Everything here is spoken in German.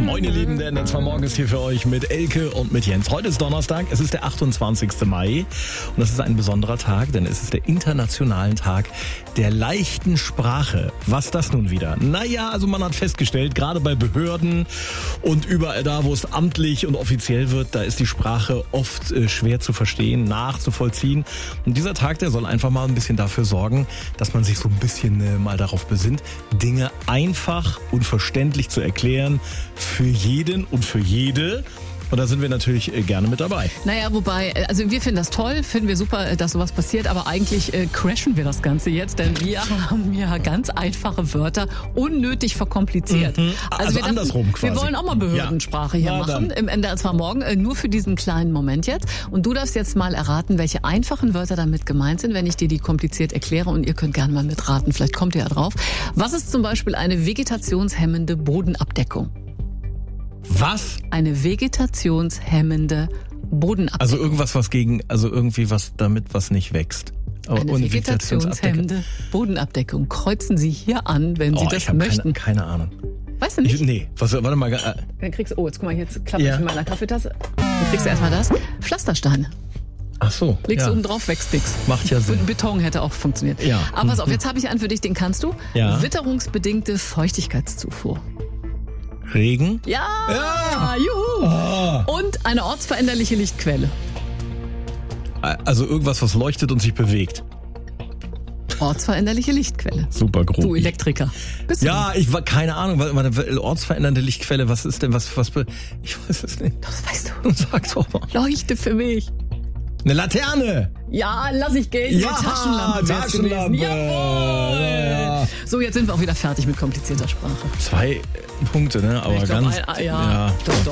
Moin ihr Lieben, der NDR Morgen ist hier für euch mit Elke und mit Jens. Heute ist Donnerstag, es ist der 28. Mai und das ist ein besonderer Tag, denn es ist der internationale Tag der leichten Sprache. Was das nun wieder? Naja, also man hat festgestellt, gerade bei Behörden und überall da, wo es amtlich und offiziell wird, da ist die Sprache oft schwer zu verstehen, nachzuvollziehen. Und dieser Tag, der soll einfach mal ein bisschen dafür sorgen, dass man sich so ein bisschen mal darauf besinnt, Dinge einfach und verständlich zu erklären für jeden und für jede. Und da sind wir natürlich gerne mit dabei. Naja, wobei, also wir finden das toll, finden wir super, dass sowas passiert, aber eigentlich crashen wir das Ganze jetzt, denn wir haben ja ganz einfache Wörter unnötig verkompliziert. Also wir andersrum quasi. Wir wollen auch mal Behördensprache hier machen, im NDR Morgen, nur für diesen kleinen Moment jetzt. Und du darfst jetzt mal erraten, welche einfachen Wörter damit gemeint sind, wenn ich dir die kompliziert erkläre, und ihr könnt gerne mal mitraten, vielleicht kommt ihr ja drauf. Was ist zum Beispiel eine vegetationshemmende Bodenabdeckung? Was? Eine vegetationshemmende Bodenabdeckung. Also irgendwas, was gegen, also irgendwie was damit, was nicht wächst. Eine vegetationshemmende Bodenabdeckung. Kreuzen Sie hier an, wenn Sie das möchten. Keine Ahnung. Weißt du nicht? Warte mal. Dann kriegst du, jetzt guck mal, jetzt klappe ich in meiner Kaffeetasse. Dann kriegst du erstmal das. Pflastersteine. Ach so. Legst du oben drauf, wächst nix. Macht ja Sinn. Beton hätte auch funktioniert. Ja. Aber pass auf, jetzt habe ich einen für dich, den kannst du. Ja. Witterungsbedingte Feuchtigkeitszufuhr. Regen? Ja! Juhu! Und eine ortsveränderliche Lichtquelle. Also irgendwas, was leuchtet und sich bewegt. Ortsveränderliche Lichtquelle. Super grob. Du Elektriker. Bist du? Ja, ich war keine Ahnung, ortsverändernde Lichtquelle, was ist denn, ich weiß es nicht. Das weißt du. Sag's doch mal. Leuchte für mich. Eine Laterne! Ja, lass ich gehen. Ja, Taschenlampe. Taschenlampe. Jawohl! Ja. So, jetzt sind wir auch wieder fertig mit komplizierter Sprache. 2 Punkte, ne? Aber Ich glaub, ganz. ja. Doch.